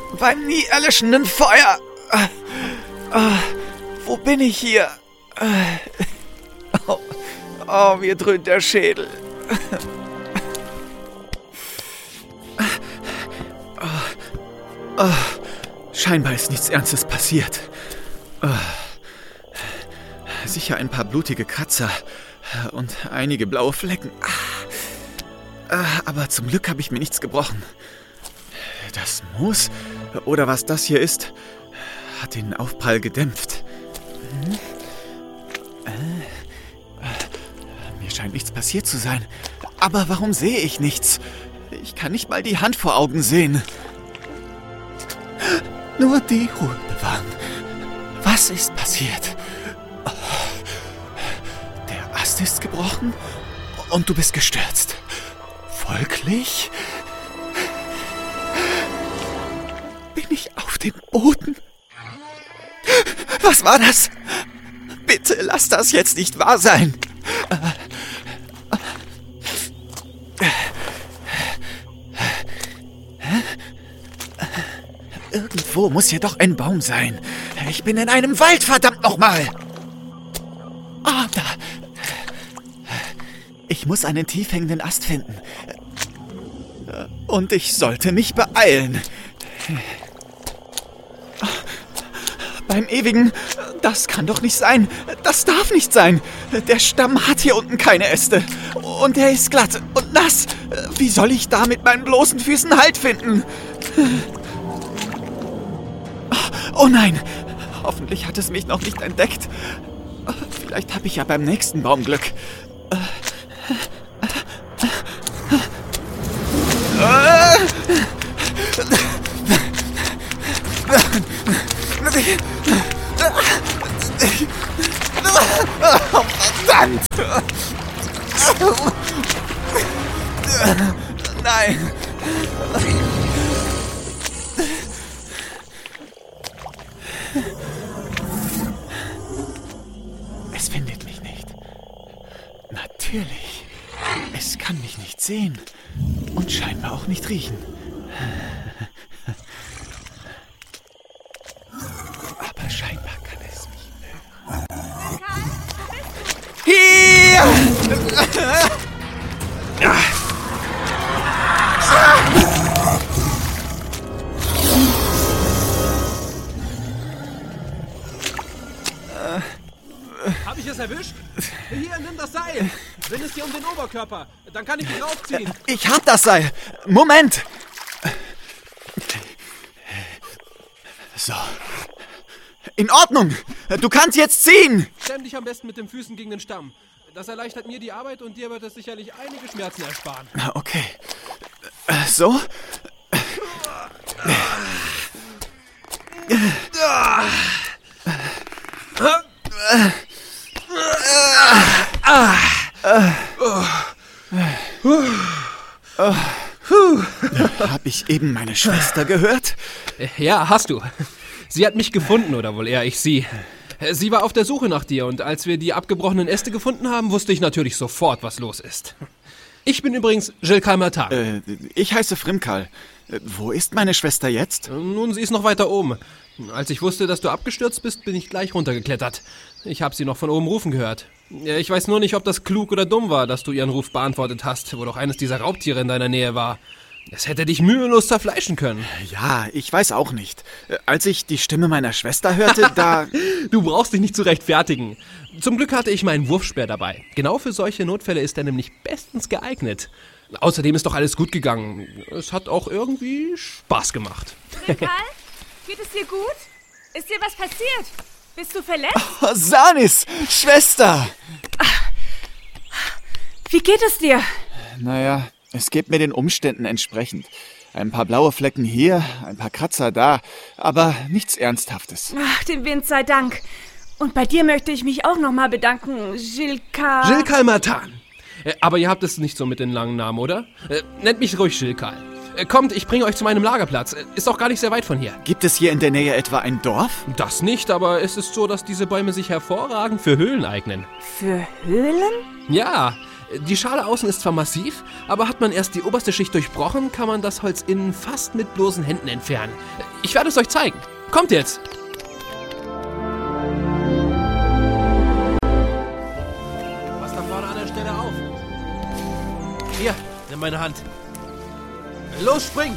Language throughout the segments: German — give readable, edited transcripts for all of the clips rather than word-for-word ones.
beim nie erlöschenden Feuer. Wo bin ich hier? Mir dröhnt der Schädel. Scheinbar ist nichts Ernstes passiert. Sicher ein paar blutige Kratzer und einige blaue Flecken. Aber zum Glück habe ich mir nichts gebrochen. Das Moos, oder was das hier ist, hat den Aufprall gedämpft. Mir scheint nichts passiert zu sein. Aber warum sehe ich nichts? Ich kann nicht mal die Hand vor Augen sehen. Nur die Ruhe bewahren. Was ist passiert? Der Ast ist gebrochen und du bist gestürzt. Folglich bin ich auf dem Boden. Was war das? Bitte lass das jetzt nicht wahr sein. Irgendwo muss hier doch ein Baum sein. Ich bin in einem Wald, verdammt nochmal. Da. Ich muss einen tief hängenden Ast finden. Und ich sollte mich beeilen. Beim Ewigen, das kann doch nicht sein. Das darf nicht sein. Der Stamm hat hier unten keine Äste. Und er ist glatt und nass. Wie soll ich da mit meinen bloßen Füßen Halt finden? Oh nein, hoffentlich hat es mich noch nicht entdeckt. Vielleicht habe ich ja beim nächsten Baum Glück. Verdammt! Nein! Es findet mich nicht. Natürlich. Es kann mich nicht sehen. Und scheinbar auch nicht riechen. Aber scheinbar kann es mich hören. Hier! Hab ich es erwischt? Hier, nimm das Seil. Bind es dir um den Oberkörper. Dann kann ich dich raufziehen. Ich hab das Seil. Moment. So. In Ordnung. Du kannst jetzt ziehen. Stemm dich am besten mit den Füßen gegen den Stamm. Das erleichtert mir die Arbeit und dir wird es sicherlich einige Schmerzen ersparen. Okay. So? Hab ich eben meine Schwester gehört? Ja, hast du. Sie hat mich gefunden, oder wohl eher ich sie. Sie war auf der Suche nach dir und als wir die abgebrochenen Äste gefunden haben, wusste ich natürlich sofort, was los ist. Ich bin übrigens Jilkal Matan. Ich heiße Frimkal. Wo ist meine Schwester jetzt? Nun, sie ist noch weiter oben. Als ich wusste, dass du abgestürzt bist, bin ich gleich runtergeklettert. Ich habe sie noch von oben rufen gehört. Ich weiß nur nicht, ob das klug oder dumm war, dass du ihren Ruf beantwortet hast, wo doch eines dieser Raubtiere in deiner Nähe war. Es hätte dich mühelos zerfleischen können. Ja, ich weiß auch nicht. Als ich die Stimme meiner Schwester hörte, da... Du brauchst dich nicht zu rechtfertigen. Zum Glück hatte ich meinen Wurfspeer dabei. Genau für solche Notfälle ist er nämlich bestens geeignet. Außerdem ist doch alles gut gegangen. Es hat auch irgendwie Spaß gemacht. Jilkal, geht es dir gut? Ist dir was passiert? Bist du verletzt? Oh, Sanis, Schwester! Wie geht es dir? Naja, es geht mir den Umständen entsprechend. Ein paar blaue Flecken hier, ein paar Kratzer da, aber nichts Ernsthaftes. Ach, dem Wind sei Dank. Und bei dir möchte ich mich auch nochmal bedanken, Jilkal. Jilkal Matan. Aber ihr habt es nicht so mit den langen Namen, oder? Nennt mich ruhig Jilkal. Kommt, ich bringe euch zu meinem Lagerplatz. Ist auch gar nicht sehr weit von hier. Gibt es hier in der Nähe etwa ein Dorf? Das nicht, aber es ist so, dass diese Bäume sich hervorragend für Höhlen eignen. Für Höhlen? Ja, Die Schale außen ist zwar massiv, aber hat man erst die oberste Schicht durchbrochen, kann man das Holz innen fast mit bloßen Händen entfernen. Ich werde es euch zeigen. Kommt jetzt! Passt da vorne an der Stelle auf. Hier, nimm meine Hand. Los, spring!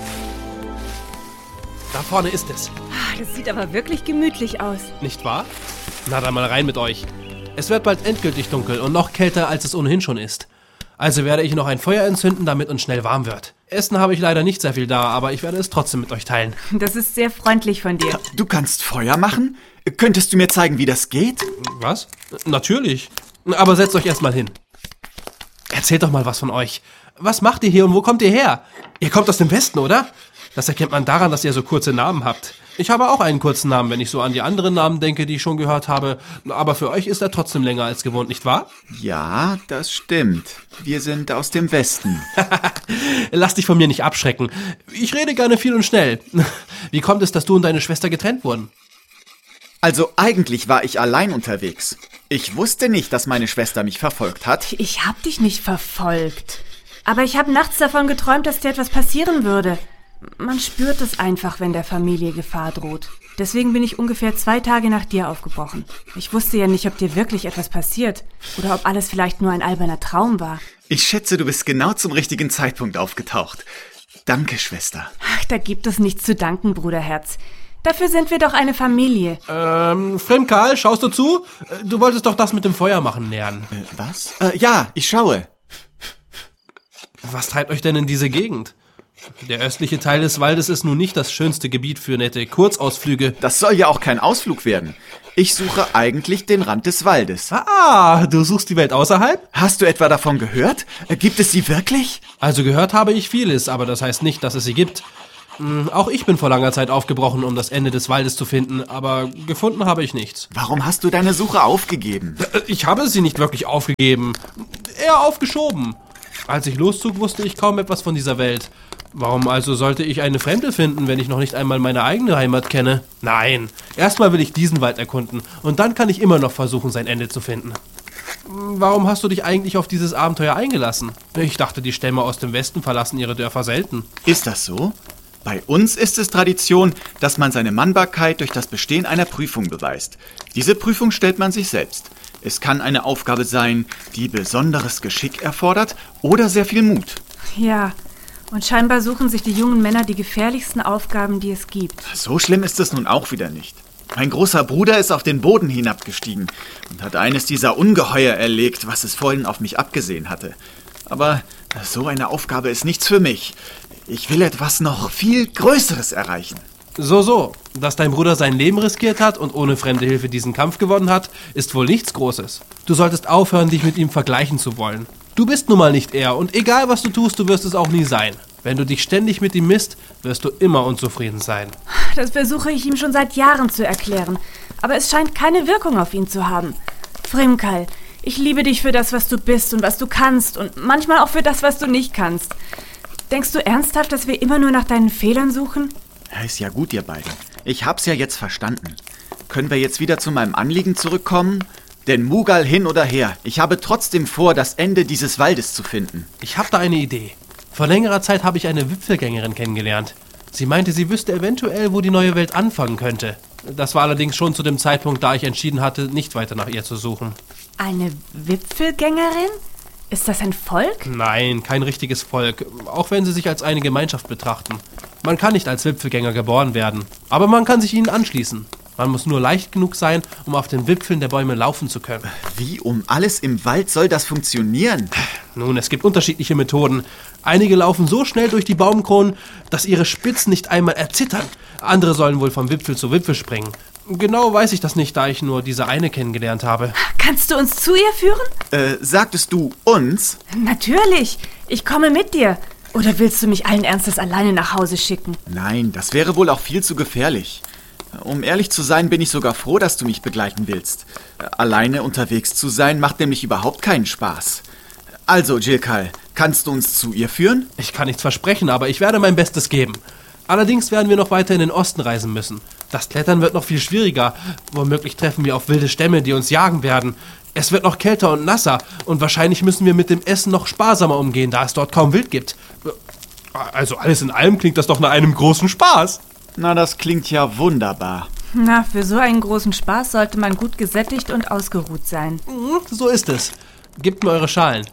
Da vorne ist es. Das sieht aber wirklich gemütlich aus. Nicht wahr? Na dann mal rein mit euch. Es wird bald endgültig dunkel und noch kälter, als es ohnehin schon ist. Also werde ich noch ein Feuer entzünden, damit uns schnell warm wird. Essen habe ich leider nicht sehr viel da, aber ich werde es trotzdem mit euch teilen. Das ist sehr freundlich von dir. Du kannst Feuer machen? Könntest du mir zeigen, wie das geht? Was? Natürlich. Aber setzt euch erstmal hin. Erzählt doch mal was von euch. Was macht ihr hier und wo kommt ihr her? Ihr kommt aus dem Westen, oder? Das erkennt man daran, dass ihr so kurze Namen habt. Ich habe auch einen kurzen Namen, wenn ich so an die anderen Namen denke, die ich schon gehört habe. Aber für euch ist er trotzdem länger als gewohnt, nicht wahr? Ja, das stimmt. Wir sind aus dem Westen. Lass dich von mir nicht abschrecken. Ich rede gerne viel und schnell. Wie kommt es, dass du und deine Schwester getrennt wurden? Also eigentlich war ich allein unterwegs. Ich wusste nicht, dass meine Schwester mich verfolgt hat. Ich hab dich nicht verfolgt. Aber ich habe nachts davon geträumt, dass dir etwas passieren würde. Man spürt es einfach, wenn der Familie Gefahr droht. Deswegen bin ich ungefähr 2 Tage nach dir aufgebrochen. Ich wusste ja nicht, ob dir wirklich etwas passiert oder ob alles vielleicht nur ein alberner Traum war. Ich schätze, du bist genau zum richtigen Zeitpunkt aufgetaucht. Danke, Schwester. Ach, da gibt es nichts zu danken, Bruderherz. Dafür sind wir doch eine Familie. Fremdkarl, schaust du zu? Du wolltest doch das mit dem Feuer machen lernen. Was? Ja, ich schaue. Was treibt euch denn in diese Gegend? Der östliche Teil des Waldes ist nun nicht das schönste Gebiet für nette Kurzausflüge. Das soll ja auch kein Ausflug werden. Ich suche eigentlich den Rand des Waldes. Ah, du suchst die Welt außerhalb? Hast du etwa davon gehört? Gibt es sie wirklich? Also gehört habe ich vieles, aber das heißt nicht, dass es sie gibt. Auch ich bin vor langer Zeit aufgebrochen, um das Ende des Waldes zu finden, aber gefunden habe ich nichts. Warum hast du deine Suche aufgegeben? Ich habe sie nicht wirklich aufgegeben, eher aufgeschoben. Als ich loszog, wusste ich kaum etwas von dieser Welt. Warum also sollte ich eine Fremde finden, wenn ich noch nicht einmal meine eigene Heimat kenne? Nein, erstmal will ich diesen Wald erkunden und dann kann ich immer noch versuchen, sein Ende zu finden. Warum hast du dich eigentlich auf dieses Abenteuer eingelassen? Ich dachte, die Stämme aus dem Westen verlassen ihre Dörfer selten. Ist das so? Bei uns ist es Tradition, dass man seine Mannbarkeit durch das Bestehen einer Prüfung beweist. Diese Prüfung stellt man sich selbst. Es kann eine Aufgabe sein, die besonderes Geschick erfordert oder sehr viel Mut. Ja, und scheinbar suchen sich die jungen Männer die gefährlichsten Aufgaben, die es gibt. So schlimm ist es nun auch wieder nicht. Mein großer Bruder ist auf den Boden hinabgestiegen und hat eines dieser Ungeheuer erlegt, was es vorhin auf mich abgesehen hatte. Aber so eine Aufgabe ist nichts für mich. Ich will etwas noch viel Größeres erreichen. So, dass dein Bruder sein Leben riskiert hat und ohne fremde Hilfe diesen Kampf gewonnen hat, ist wohl nichts Großes. Du solltest aufhören, dich mit ihm vergleichen zu wollen. Du bist nun mal nicht er und egal was du tust, du wirst es auch nie sein. Wenn du dich ständig mit ihm misst, wirst du immer unzufrieden sein. Das versuche ich ihm schon seit Jahren zu erklären, aber es scheint keine Wirkung auf ihn zu haben. Fremdkarl, ich liebe dich für das, was du bist und was du kannst und manchmal auch für das, was du nicht kannst. Denkst du ernsthaft, dass wir immer nur nach deinen Fehlern suchen? Ja, ist ja gut, ihr beiden. Ich hab's ja jetzt verstanden. Können wir jetzt wieder zu meinem Anliegen zurückkommen? Denn Mughal hin oder her, ich habe trotzdem vor, das Ende dieses Waldes zu finden. Ich habe da eine Idee. Vor längerer Zeit habe ich eine Wipfelgängerin kennengelernt. Sie meinte, sie wüsste eventuell, wo die neue Welt anfangen könnte. Das war allerdings schon zu dem Zeitpunkt, da ich entschieden hatte, nicht weiter nach ihr zu suchen. Eine Wipfelgängerin? Ist das ein Volk? Nein, kein richtiges Volk, auch wenn sie sich als eine Gemeinschaft betrachten. Man kann nicht als Wipfelgänger geboren werden, aber man kann sich ihnen anschließen. Man muss nur leicht genug sein, um auf den Wipfeln der Bäume laufen zu können. Wie um alles im Wald soll das funktionieren? Nun, es gibt unterschiedliche Methoden. Einige laufen so schnell durch die Baumkronen, dass ihre Spitzen nicht einmal erzittern. Andere sollen wohl vom Wipfel zu Wipfel springen. Genau weiß ich das nicht, da ich nur diese eine kennengelernt habe. Kannst du uns zu ihr führen? Sagtest du uns? Natürlich. Ich komme mit dir. Oder willst du mich allen Ernstes alleine nach Hause schicken? Nein, das wäre wohl auch viel zu gefährlich. Um ehrlich zu sein, bin ich sogar froh, dass du mich begleiten willst. Alleine unterwegs zu sein, macht nämlich überhaupt keinen Spaß. Also, Jilkal, kannst du uns zu ihr führen? Ich kann nichts versprechen, aber ich werde mein Bestes geben. Allerdings werden wir noch weiter in den Osten reisen müssen. Das Klettern wird noch viel schwieriger. Womöglich treffen wir auf wilde Stämme, die uns jagen werden. Es wird noch kälter und nasser und wahrscheinlich müssen wir mit dem Essen noch sparsamer umgehen, da es dort kaum Wild gibt. Also alles in allem klingt das doch nach einem großen Spaß. Na, das klingt ja wunderbar. Na, für so einen großen Spaß sollte man gut gesättigt und ausgeruht sein. So ist es. Gebt mir eure Schalen.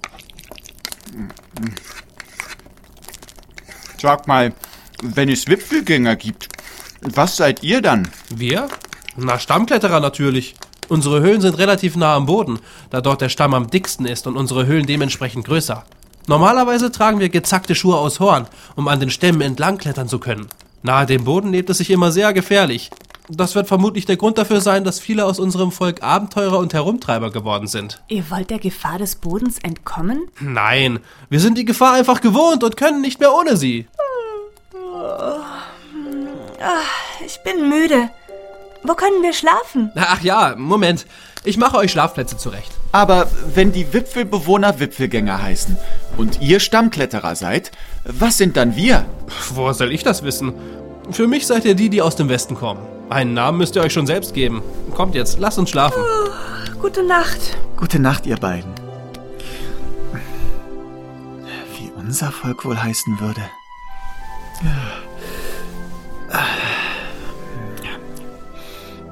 Sag mal, wenn es Wipfelgänger gibt, was seid ihr dann? Wir? Na, Stammkletterer natürlich. Unsere Höhlen sind relativ nah am Boden, da dort der Stamm am dicksten ist und unsere Höhlen dementsprechend größer. Normalerweise tragen wir gezackte Schuhe aus Horn, um an den Stämmen entlang klettern zu können. Nahe dem Boden lebt es sich immer sehr gefährlich. Das wird vermutlich der Grund dafür sein, dass viele aus unserem Volk Abenteurer und Herumtreiber geworden sind. Ihr wollt der Gefahr des Bodens entkommen? Nein, wir sind die Gefahr einfach gewohnt und können nicht mehr ohne sie. Ich bin müde. Wo können wir schlafen? Ach ja, Moment. Ich mache euch Schlafplätze zurecht. Aber wenn die Wipfelbewohner Wipfelgänger heißen und ihr Stammkletterer seid, was sind dann wir? Woher soll ich das wissen? Für mich seid ihr die, die aus dem Westen kommen. Einen Namen müsst ihr euch schon selbst geben. Kommt jetzt, lasst uns schlafen. Gute Nacht. Gute Nacht, ihr beiden. Wie unser Volk wohl heißen würde.